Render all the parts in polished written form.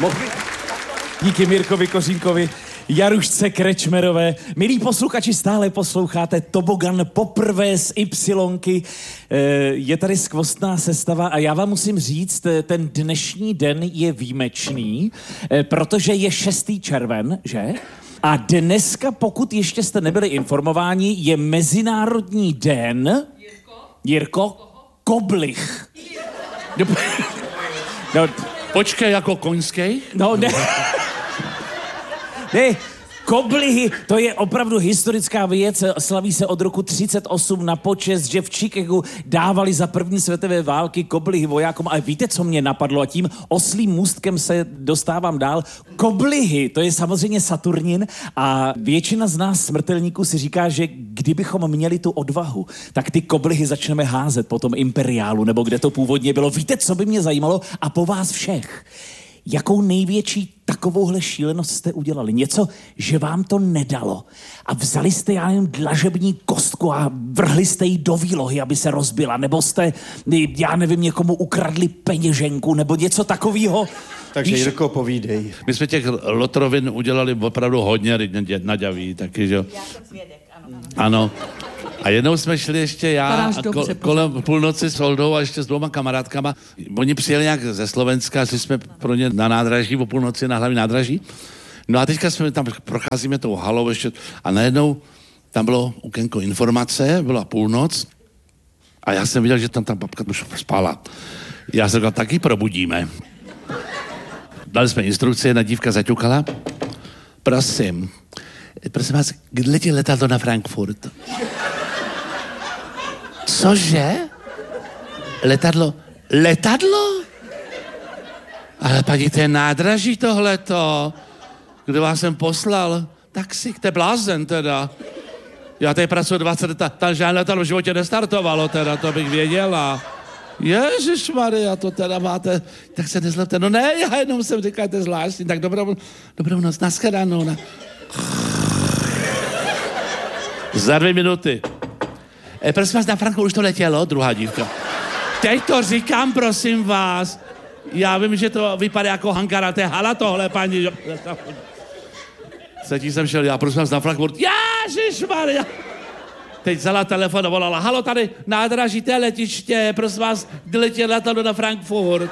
Díky Mirkovi Kořínkovi, Jarušce Krečmerové. Milí posluchači, stále posloucháte Tobogan poprvé z Ypsilonky. Je tady skvostná sestava a já vám musím říct, ten dnešní den je výjimečný, protože je 6. červen, že? A dneska, pokud ještě jste nebyli informováni, je Mezinárodní den... Jirko? Koblich. No, počkej, jako koňský? No, ne. Ne, koblihy, to je opravdu historická věc, slaví se od roku 38 na počest, že v Chicagu dávali za první světové války koblihy vojákům, ale víte, co mě napadlo a tím oslým můstkem se dostávám dál. Koblihy, to je samozřejmě Saturnin a většina z nás smrtelníků si říká, že kdybychom měli tu odvahu, tak ty koblihy začneme házet po tom imperiálu, nebo kde to původně bylo. Víte, co by mě zajímalo a po vás všech? Jakou největší takovouhle šílenost jste udělali? Něco, že vám to nedalo. A vzali jste, já nevím, dlažební kostku a vrhli jste ji do výlohy, aby se rozbila. Nebo jste, já nevím, někomu ukradli peněženku, nebo něco takového. Takže Jirko, povídej. My jsme těch lotrovin udělali opravdu hodně naďavý, taky, že jo? Já jsem svědek, ano. Ano. A jednou jsme šli ještě já kolem půlnoci s Oldou a ještě s 2 kamarádkama. Oni přijeli nějak ze Slovenska, šli jsme pro ně na nádraží, o půlnoci na hlavní nádraží. No a teďka jsme tam procházíme tou halou ještě a najednou tam bylo okénko informace, byla půlnoc a já jsem viděl, že tam ta babka už spala. Já jsem říkal, taky probudíme. Dali jsme instrukci, jedna dívka zaťukala. Prosím vás, kdy letí letadlo na Frankfurt? Cože? Letadlo? Ale paní, to je nádraží tohleto. Kdo vás sem poslal? Taxík, to je blázen teda. Já tady pracuji 20 let, tam žádné letadlo v životě nestartovalo teda, to bych věděla. Ježišmarja, to teda máte, tak se nezlobte. No ne, já jenom jsem říkal, to je zvláštní, tak dobrou noc, nashledanou. Za 2 minuty. Prosím vás, na Franku už to letělo, druhá dívka. Teď to říkám, prosím vás. Já vím, že to vypadá jako hangara, to je hala tohle, paní. Třetí jsem šel, já prosím vás na Frankfurt. Ježišmarja. Teď vzala telefon a volala, halo, tady nádraží, té letiště, prosím vás, kdy letí letadlo na Frankfurt.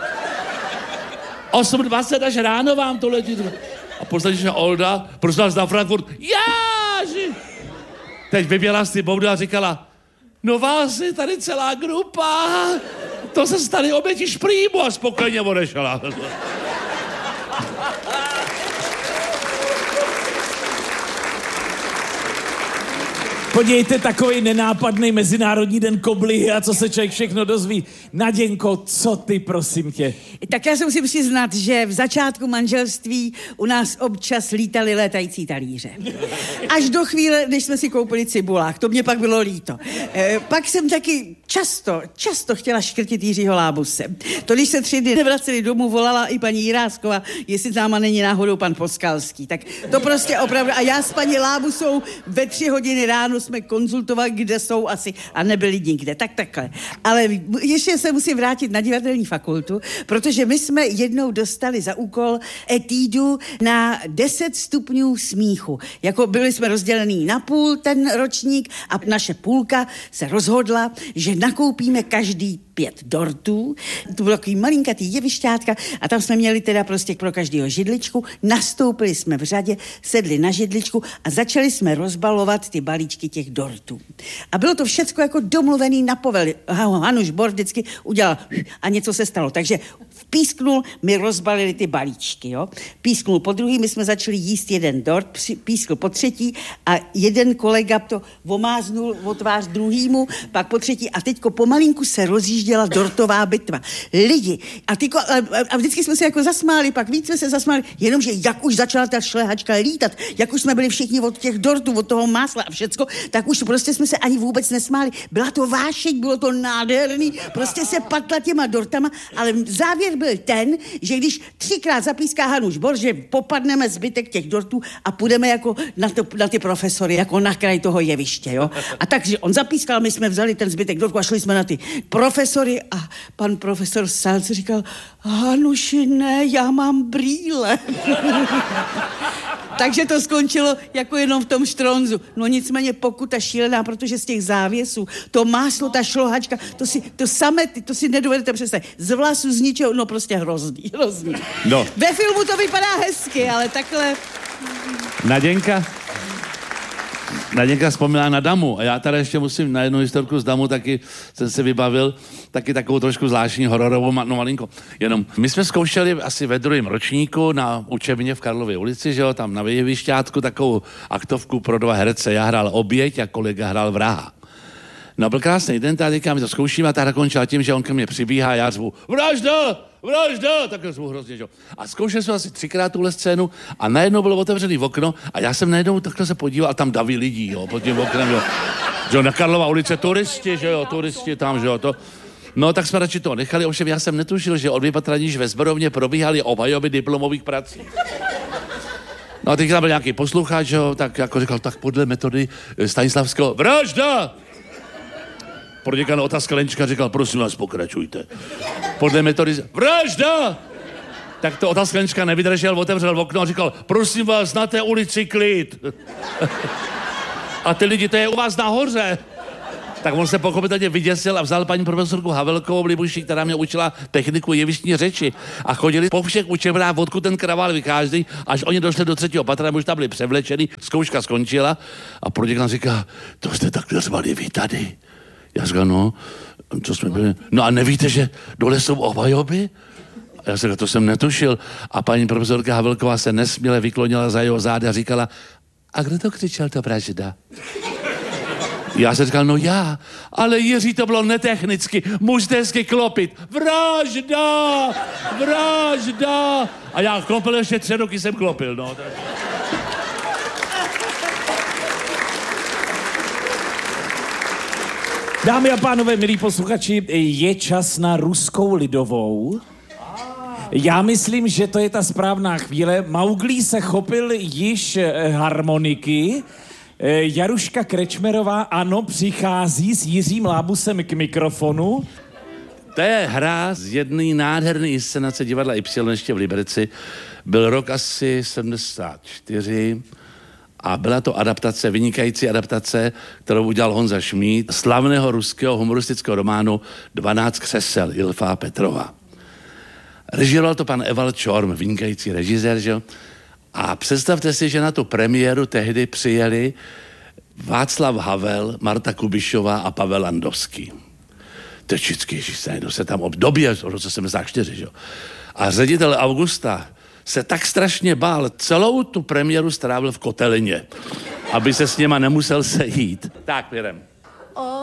8:20 až ráno vám to letí. A poslední Olda, prosím vás na Frankfurt. Ježiš. Teď vyběla z ty boudy a říkala, no vás je tady celá grupa, to se stane oběti šprýmu a spokojeně odešla. Podívejte, takový nenápadný Mezinárodní den koblihy a co se člověk všechno dozví. Naděnko, co ty, prosím tě? Tak já se musím přiznat, že v začátku manželství u nás občas lítaly létající talíře. Až do chvíle, než jsme si koupili cibulák, to mě pak bylo líto. Pak jsem taky často chtěla škrtit Jiřího Lábuse. To, když se 3 dny nevraceli domů, volala i paní Jirásková, jestli náma není náhodou pan Poskalský. Tak to prostě opravdu. A já s paní Lábusou ve 3 hodiny ráno jsme konzultovali, kde jsou asi a nebyli nikde. Tak takhle. Ale ještě se musím vrátit na divadelní fakultu, protože my jsme jednou dostali za úkol etídu na 10 stupňů smíchu. Jako byli jsme rozdělení na půl ten ročník a naše půlka se rozhodla, že nakoupíme každý 5 dortů. To bylo takový malinkatý jevišťátka a tam jsme měli teda prostě pro každého židličku. Nastoupili jsme v řadě, sedli na židličku a začali jsme rozbalovat ty balíčky těch dortů. A bylo to všecko jako domluvený na poveli. Hanuš Bor vždycky udělal a něco se stalo. Takže písknul, my rozbalili ty balíčky, jo. Písknul po druhý, my jsme začali jíst jeden dort, pískl po třetí a jeden kolega to omáznul o tvář druhýmu, pak po třetí a teďko pomalinku se rozjížděla dortová bitva. Lidi. A vždycky jsme se jako zasmáli, pak víc jsme se zasmáli, jenomže jak už začala ta šlehačka lítat, jak už jsme byli všichni od těch dortů, od toho másla a všecko, tak už prostě jsme se ani vůbec nesmáli. Byla to vášeň, bylo to nádherný, prostě se patla těma dortama, ale závěr byl ten, že když 3krát zapíská Hanuš Bor, že popadneme zbytek těch dortů a půjdeme jako na ty profesory, jako na kraj toho jeviště, jo. A takže on zapískal, my jsme vzali ten zbytek dortů a šli jsme na ty profesory profesory a pan profesor Salc říkal, Hanuši, ne, já mám brýle. Takže to skončilo jako jenom v tom štronzu. No nicméně pokuta šílená, protože z těch závěsů, to máslo, ta šlohačka, to si nedovedete představit. Z vlasu, z ničeho, no prostě hrozný. No. Ve filmu to vypadá hezky, ale takhle... Naděnka vzpomněla na Damu a já tady ještě musím na jednu historku z Damu, taky jsem se vybavil, taky takovou trošku zvláštní hororovou, no malinko. Jenom my jsme zkoušeli asi ve 2. ročníku na učebně v Karlově ulici, že jo, tam na Vyjevišťátku takovou aktovku pro 2 herce. Já hrál oběť a kolega hrál vraha. No byl krásný den, teďka my to zkoušíme a ta hra končila tím, že on ke mně přibíhá a já řvu vražda, takhle řvu hrozně, že jo. A zkoušel jsem asi 3krát tuhle scénu a najednou bylo otevřený okno a já jsem najednou takhle se podíval a tam davy lidí, jo, pod tím oknem, jo. Že jo, na Karlova ulice turisti, že jo, turisti tam, že jo, to. No tak jsme radši to nechali, ovšem já jsem netušil, že od vypatraníž ve Zborovně probíhaly obhajoby diplomových prací. No a teď tam byl nějaký posluchač, že jo, tak jako říkal, tak podle metody Stanislavského, vražda! Proděkan Otázka Lenčka říkal, prosím vás, pokračujte. Podle metody, vražda! Tak to Otázka Lenčka nevydržel, otevřel okno a říkal, prosím vás, na té ulici klid. A ty lidi, to je u vás nahoře. Tak on se pochopitelně vyděsil a vzal paní profesorku Havelkovou Libuši, která mě učila techniku jevištní řeči. A chodili po všech učebnách, odkud ten kravál vychází, až oni došli do 3. patra, už tam byli převlečeni, zkouška skončila a proděkan říká, to jste takhle řvali vy tady. Já říkal, no, co jsme byli? No a nevíte, že dole jsou obhajoby? A já říkal, to jsem netušil. A paní profesorka Havelková se nesměle vyklonila za jeho záda a říkala, a kdo to křičel, to vražda? Já jsem říkal, no já, ale Jiří, to bylo netechnicky, můžete hezky klopit. Vražda! A já klopil ještě 3 roky jsem klopil, no. Dámy a pánové, milí posluchači, je čas na Ruskou lidovou. Já myslím, že to je ta správná chvíle. Mauglí se chopil již harmoniky. Jaruška Krečmerová, ano, přichází s Jiřím Lábusem k mikrofonu. To je hra z jedné nádherné inscenace divadla Y ještě v Liberci. Byl rok asi 74 a byla to adaptace, vynikající adaptace, kterou udělal Honza Šmíd, slavného ruského humoristického románu 12 křesel Ilfa Petrova. Režíroval to pan Eval Čorm, vynikající režisér, že? A představte si, že na tu premiéru tehdy přijeli Václav Havel, Marta Kubišová a Pavel Landovský. To je vždycky, že se tam období, v roce 74, že? A ředitel Augusta se tak strašně bál, celou tu premiéru strávil v Kotelině, aby se s něma nemusel sejít. Tak, jdem.